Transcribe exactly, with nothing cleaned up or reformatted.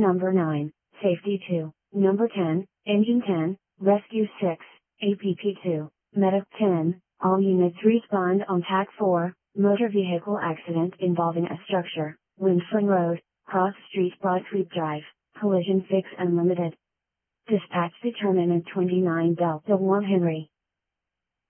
Number nine, Safety two. Number ten, Engine ten, Rescue six, A P P two, Medic ten, all units respond on TAC four, Motor Vehicle Accident involving a structure, Windflung Road, Cross Street Broadstreet Drive, Collision Fix Unlimited. Dispatch Determinant twenty-nine Delta one Henry.